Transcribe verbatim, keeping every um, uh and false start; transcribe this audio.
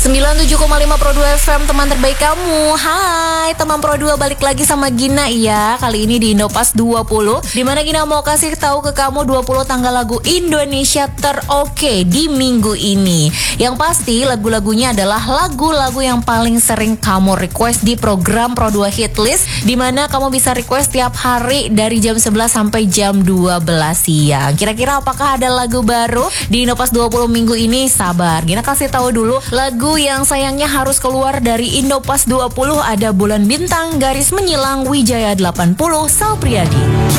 sembilan puluh tujuh koma lima Pro dua F M, teman terbaik kamu. Hai teman Pro dua, balik lagi sama Gina ya. Kali ini di Indopas dua puluh, dimana Gina mau kasih tahu ke kamu dua puluh tanggal lagu Indonesia teroke di minggu ini. Yang pasti lagu-lagunya adalah lagu-lagu yang paling sering kamu request di program Pro dua Hitlist, dimana kamu bisa request tiap hari dari jam sebelas sampai jam dua belas siang. Kira-kira apakah ada lagu baru di Indopas dua puluh minggu ini? Sabar, Gina kasih tahu dulu. Lagu yang sayangnya harus keluar dari Indopas dua puluh ada Bulan Bintang garis menyilang Wijaya delapan puluh Sal Priadi.